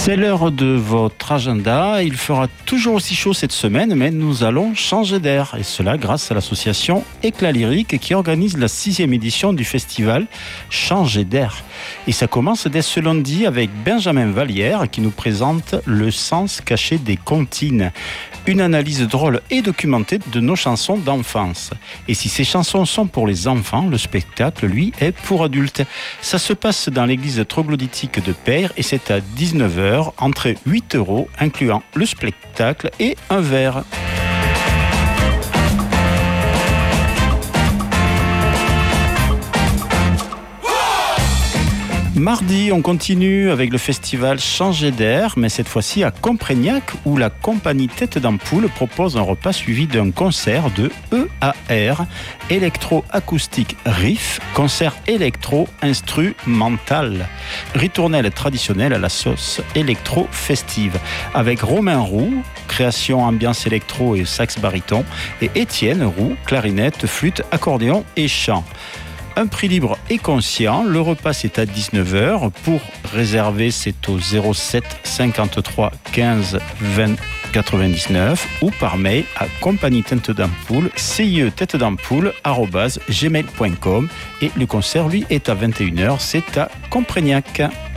C'est l'heure de votre agenda. Il fera toujours aussi chaud cette semaine, mais nous allons changer d'air. Et cela grâce à l'association Éclat Lyrique qui organise la 6e édition du festival Changer d'air. Et ça commence dès ce lundi avec Benjamin Vallière qui nous présente Le sens caché des comptines. Une analyse drôle et documentée de nos chansons d'enfance. Et si ces chansons sont pour les enfants, le spectacle, lui, est pour adultes. Ça se passe dans l'église troglodytique de Peyre et c'est à 19h, entrée 8 €, incluant le spectacle et un verre. Mardi, on continue avec le festival Changer d'air, mais cette fois-ci à Comprignac, où la compagnie Tête d'Ampoule propose un repas suivi d'un concert de EAR, électro-acoustique riff, concert électro-instrumental, ritournelle traditionnelle à la sauce électro-festive, avec Romain Roux, création ambiance électro et sax baryton, et Étienne Roux, clarinette, flûte, accordéon et chant. Un prix libre et conscient, le repas c'est à 19h. Pour réserver, c'est au 07 53 15 20 99 ou par mail à compagnie Tête d'Ampoule, @gmail.com. Et le concert, lui, est à 21h, c'est à Comprignac.